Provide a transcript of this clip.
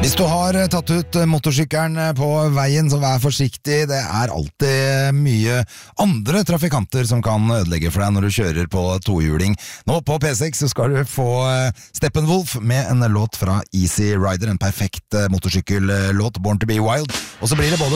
Hvis du har tatt ut motorsykkelen på veien, så vær forsiktig. Det er alltid mye andre trafikanter som kan ødelegge for deg når du kjører på tohjuling. Nå på P6 så skal du få Steppenwolf med en låt fra Easy Rider, en perfekt motorsykkellåt, Born to be Wild. Og så blir det både